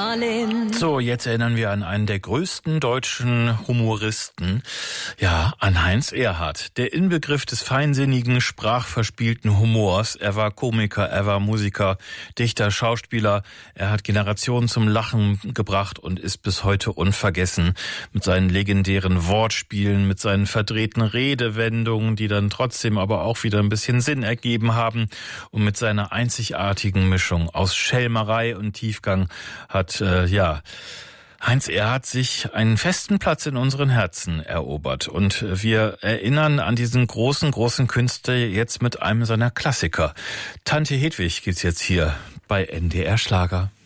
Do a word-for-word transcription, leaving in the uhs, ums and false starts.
Gemahlin. So, jetzt erinnern wir an einen der größten deutschen Humoristen, ja, an Heinz Erhardt. Der Inbegriff des feinsinnigen, sprachverspielten Humors. Er war Komiker, er war Musiker, Dichter, Schauspieler. Er hat Generationen zum Lachen gebracht und ist bis heute unvergessen. Mit seinen legendären Wortspielen, mit seinen verdrehten Redewendungen, die dann trotzdem aber auch wieder ein bisschen Sinn ergeben haben. Und mit seiner einzigartigen Mischung aus Schelmerei und Tiefgang hat, äh, ja, Heinz Erhardt sich einen festen Platz in unseren Herzen erobert. Und wir erinnern an diesen großen, großen Künstler jetzt mit einem seiner Klassiker. Tante Hedwig geht's jetzt hier bei N D R Schlager.